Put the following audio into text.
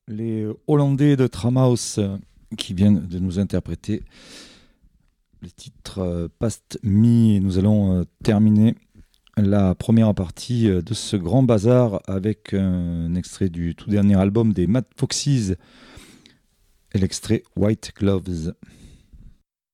les Hollandais de Tramhouse qui viennent de nous interpréter le titre Past Me. Et nous allons terminer la première partie de ce grand bazar avec un extrait du tout dernier album des Mad Foxes et l'extrait White Gloves.